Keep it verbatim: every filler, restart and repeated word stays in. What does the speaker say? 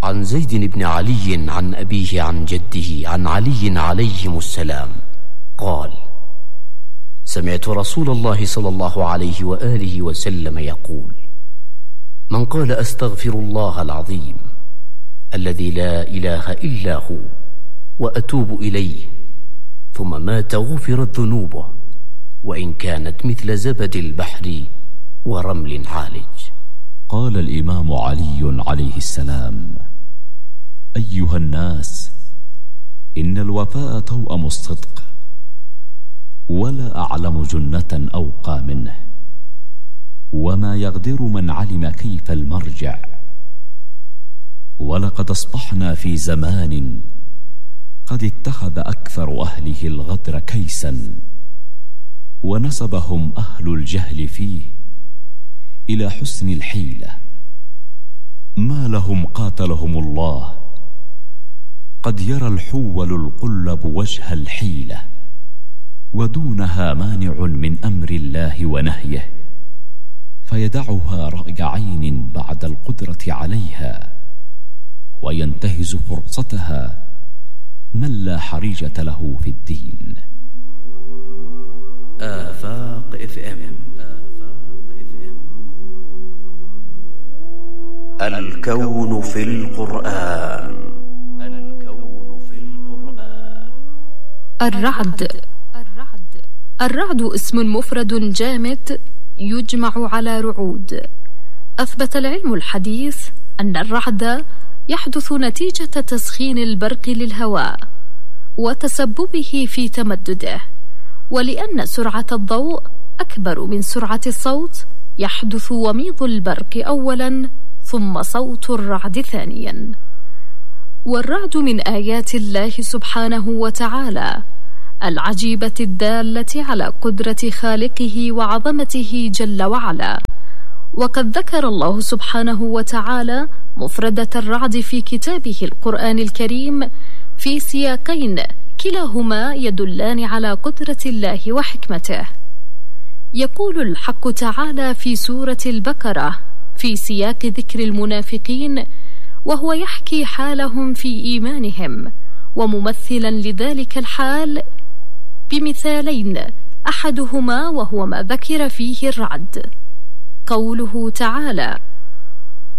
عن زيد بن علي عن أبيه عن جده عن علي عليهم السلام قال: سمعت رسول الله صلى الله عليه وآله وسلم يقول: من قال أستغفر الله العظيم الذي لا إله إلا هو وأتوب إليه ثم مات غفرت ذنوبه وإن كانت مثل زبد البحر ورمل عالج. قال الإمام علي عليه السلام: أيها الناس، إن الوفاء توأم الصدق، ولا أعلم جنة أوقى منه، وما يغدر من علم كيف المرجع. ولقد أصبحنا في زمان قد اتخذ أكثر أهله الغدر كيسا، ونسبهم أهل الجهل فيه إلى حسن الحيلة. ما لهم قاتلهم الله، قد يرى الحول القلب وجه الحيلة، ودونها مانع من أمر الله ونهيه، فيدعها رأي عين بعد القدرة عليها، وينتهز فرصتها من لا حريجة له في الدين. آفاق اف ام. الكون في القرآن. الكون في القرآن. الرعد. الرعد اسم مفرد جامد يجمع على رعود. أثبت العلم الحديث أن الرعد يحدث نتيجة تسخين البرق للهواء وتسببه في تمدده، ولأن سرعة الضوء أكبر من سرعة الصوت يحدث وميض البرق أولا ثم صوت الرعد ثانيا. والرعد من آيات الله سبحانه وتعالى العجيبة الدالة على قدرة خالقه وعظمته جل وعلا. وقد ذكر الله سبحانه وتعالى مفردة الرعد في كتابه القرآن الكريم في سياقين كلاهما يدلان على قدرة الله وحكمته. يقول الحق تعالى في سورة البقرة في سياق ذكر المنافقين وهو يحكي حالهم في إيمانهم، وممثلا لذلك الحال بمثالين، أحدهما وهو ما ذكر فيه الرعد. قوله تعالى: